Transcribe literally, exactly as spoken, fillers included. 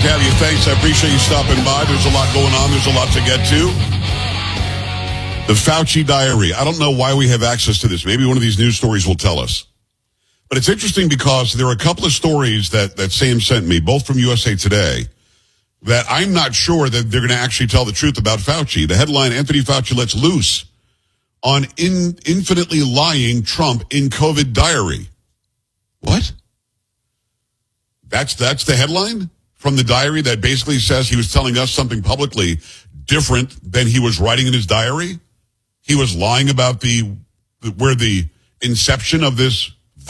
Kathy, thanks. I appreciate you stopping by. There's a lot going on. There's a lot to get to. The Fauci diary. I don't know why we have access to this. Maybe one of these news stories will tell us. But it's interesting because there are a couple of stories that, that Sam sent me, both from U S A Today, that I'm not sure that they're going to actually tell the truth about Fauci. The headline, Anthony Fauci lets loose on in, infinitely lying Trump in COVID diary. What? That's that's the headline from the diary that basically says he was telling us something publicly different than he was writing in his diary? He was lying about the where the inception of this